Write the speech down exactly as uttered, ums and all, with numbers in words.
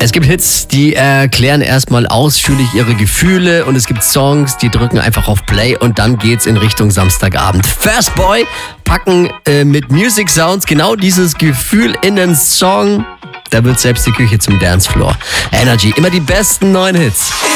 Es gibt Hits, die erklären erstmal ausführlich ihre Gefühle und es gibt Songs, die drücken einfach auf Play und dann geht's in Richtung Samstagabend. Fastboy packen äh, mit Music Sounds genau dieses Gefühl in den Song. Da wird selbst die Küche zum Dancefloor. Energy, immer die besten neuen Hits.